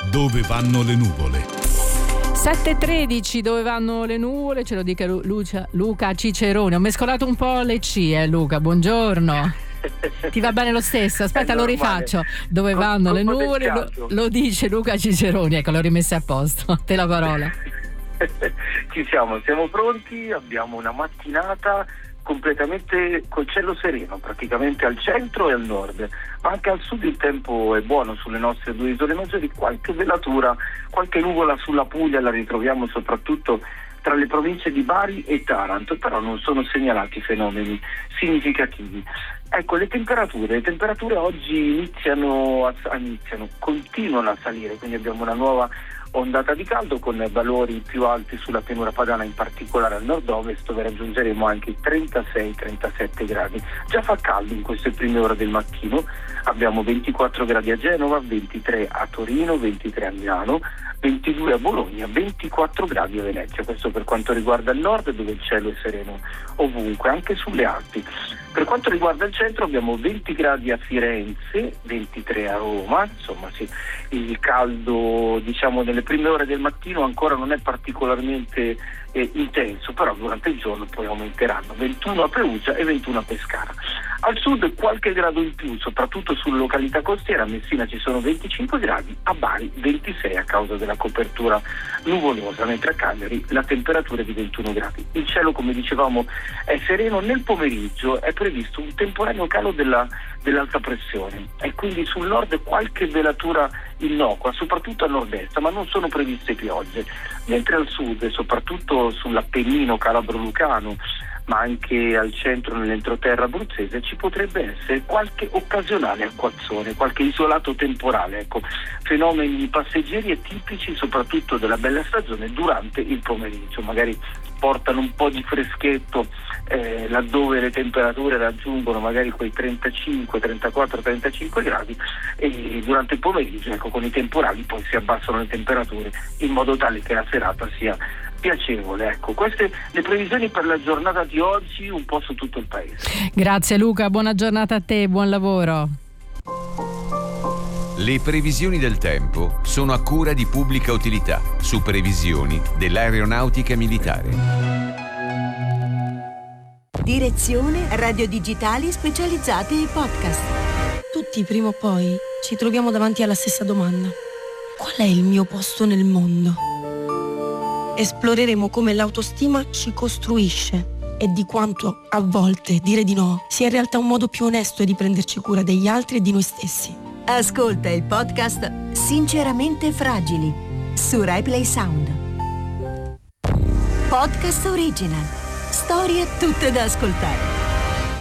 Dove vanno le nuvole? 7:13, dove vanno le nuvole? Ce lo dica Luca Cicerone. Ho mescolato un po' le C, Luca, buongiorno. Ti va bene lo stesso? Aspetta, lo rifaccio. Dove vanno le nuvole? Lo dice Luca Cicerone. Ecco, l'ho rimessa a posto. A te la parola. Ci siamo pronti, abbiamo una mattinata completamente col cielo sereno, praticamente al centro e al nord, ma anche al sud il tempo è buono sulle nostre due isole maggiori, qualche velatura, qualche nuvola sulla Puglia la ritroviamo soprattutto tra le province di Bari e Taranto, però non sono segnalati fenomeni significativi. Ecco, le temperature oggi continuano a salire, quindi abbiamo una nuova ondata di caldo con valori più alti sulla pianura padana, in particolare al nord-ovest, dove raggiungeremo anche i 36-37 gradi. Già fa caldo in queste prime ore del mattino, abbiamo 24 gradi a Genova, 23 a Torino, 23 a Milano, 22 a Bologna, 24 gradi a Venezia. Questo per quanto riguarda il nord, dove il cielo è sereno ovunque, anche sulle Alpi. Per quanto riguarda il centro abbiamo 20 gradi a Firenze, 23 a Roma, insomma sì, il caldo nelle prime ore del mattino ancora non è particolarmente intenso, però durante il giorno poi aumenteranno, 21 a Perugia e 21 a Pescara. Al sud qualche grado in più, soprattutto sulle località costiere. A Messina ci sono 25 gradi, a Bari 26 a causa della copertura nuvolosa, mentre a Cagliari la temperatura è di 21 gradi. Il cielo, come dicevamo, è sereno. Nel pomeriggio è previsto un temporaneo calo dell'alta pressione e quindi sul nord qualche velatura innocua, soprattutto a nord-est, ma non sono previste piogge, mentre al sud, soprattutto sull'Appennino calabro-lucano, ma anche al centro nell'entroterra abruzzese, ci potrebbe essere qualche occasionale acquazzone, qualche isolato temporale, fenomeni passeggeri e tipici soprattutto della bella stagione durante il pomeriggio, magari portano un po' di freschetto laddove le temperature raggiungono magari quei 35, 34, 35 gradi, e durante il pomeriggio con i temporali poi si abbassano le temperature in modo tale che la serata sia piacevole. Queste le previsioni per la giornata di oggi un po' su tutto il paese. Grazie Luca, buona giornata a te, buon lavoro. Le previsioni del tempo sono a cura di Pubblica Utilità, su previsioni dell'Aeronautica Militare. Direzione Radio Digitali Specializzate e Podcast. Tutti prima o poi ci troviamo davanti alla stessa domanda: qual è il mio posto nel mondo? Esploreremo come l'autostima ci costruisce e di quanto a volte dire di no sia in realtà un modo più onesto di prenderci cura degli altri e di noi stessi. Ascolta il podcast Sinceramente Fragili su RaiPlay Sound. Podcast Original. Storie tutte da ascoltare.